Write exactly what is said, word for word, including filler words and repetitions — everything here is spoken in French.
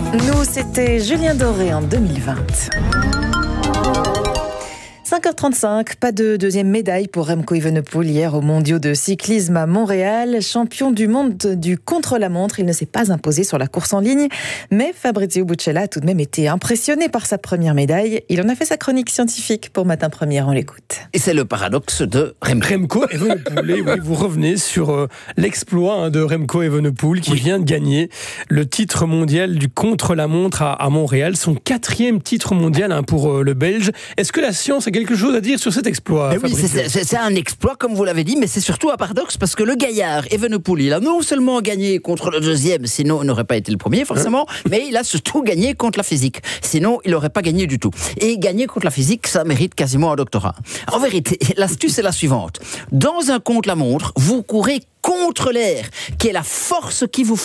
Nous, c'était Julien Doré en deux mille vingt. cinq heures trente-cinq, pas de deuxième médaille pour Remco Evenepoel hier aux mondiaux de cyclisme à Montréal. Champion du monde du contre-la-montre, il ne s'est pas imposé sur la course en ligne, mais Fabrizio Buccella a tout de même été impressionné par sa première médaille. Il en a fait sa chronique scientifique pour Matin Première, on l'écoute. Et c'est le paradoxe de Remco. Remco Evenepoel, oui, vous revenez sur euh, l'exploit hein, de Remco Evenepoel qui oui. vient de gagner le titre mondial du contre-la-montre à, à Montréal, son quatrième titre mondial hein, pour euh, le Belge. Est-ce que la science a quelque chose à dire sur cet exploit? Oui, c'est, c'est, c'est un exploit, comme vous l'avez dit, mais c'est surtout un paradoxe parce que le gaillard, Evenepoel, il a non seulement gagné contre le deuxième, sinon il n'aurait pas été le premier, forcément, hein? mais il a surtout gagné contre la physique. Sinon, il n'aurait pas gagné du tout. Et gagner contre la physique, ça mérite quasiment un doctorat. En vérité, l'astuce est la suivante. Dans un contre-la-montre, vous courez contre l'air, qui est la force qui vous